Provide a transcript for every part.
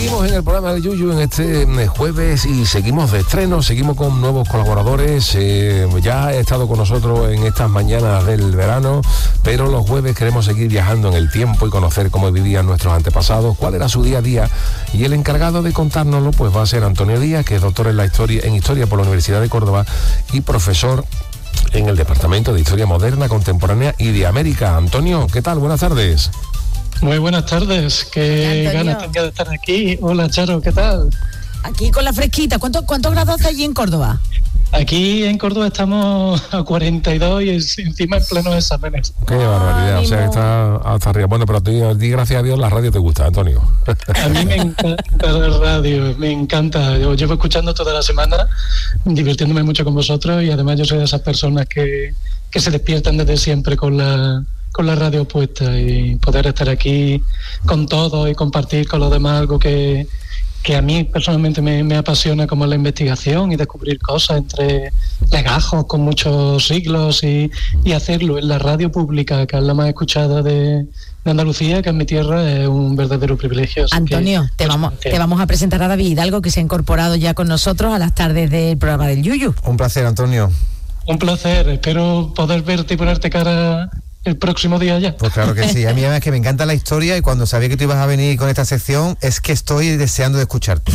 Seguimos en el programa de Yuyu en este jueves y seguimos de estreno, seguimos con nuevos colaboradores. Ya ha estado con nosotros en estas mañanas del verano, pero los jueves queremos seguir viajando en el tiempo y conocer cómo vivían nuestros antepasados, cuál era su día a día. Y el encargado de contárnoslo pues va a ser Antonio Díaz, que es doctor en Historia por la Universidad de Córdoba y profesor en el Departamento de Historia Moderna, Contemporánea y de América. Antonio, ¿qué tal? Buenas tardes. Muy buenas tardes, qué ganas tenía de estar aquí. Hola Charo, ¿qué tal? Aquí con la fresquita. ¿Cuántos grados hace allí en Córdoba? Aquí en Córdoba estamos a 42 y encima en plenos exámenes. Qué barbaridad, o sea, está hasta arriba. Bueno, pero a ti, gracias a Dios, la radio te gusta, Antonio. A mí me encanta la radio, me encanta. Yo llevo escuchando toda la semana, divirtiéndome mucho con vosotros, y además yo soy de esas personas que se despiertan desde siempre con la radio puesta, y poder estar aquí con todos y compartir con los demás algo que a mí personalmente me apasiona, como la investigación y descubrir cosas entre legajos con muchos siglos, y hacerlo en la radio pública, que es la más escuchada de Andalucía, que es mi tierra, es un verdadero privilegio. Antonio, te vamos a presentar a David Hidalgo, que se ha incorporado ya con nosotros a las tardes del programa del Yuyu. Un placer, Antonio. Un placer, espero poder verte y ponerte cara el próximo día ya. Pues claro que sí, a mí además que me encanta la historia, y cuando sabía que tú ibas a venir con esta sección, es que estoy deseando de escucharte.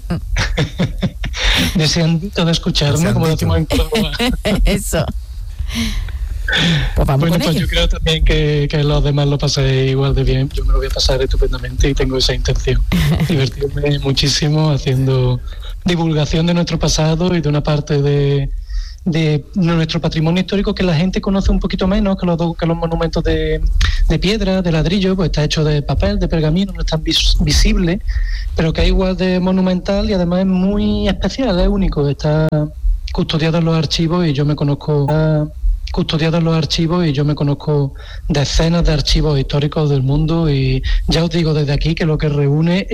Deseandito de escucharme, como decimos en Córdoba. Eso. Pues vamos bueno, con pues ello. yo creo también que los demás lo paséis igual de bien. Yo me lo voy a pasar estupendamente y tengo esa intención. Divertirme muchísimo haciendo divulgación de nuestro pasado y de una parte de nuestro patrimonio histórico que la gente conoce un poquito menos, que los monumentos de piedra, de ladrillo, pues está hecho de papel, de pergamino, no es tan visible, pero que es igual de monumental y además es muy especial, es único. Está custodiado en los archivos y yo me conozco decenas de archivos históricos del mundo, y ya os digo desde aquí que lo que reúne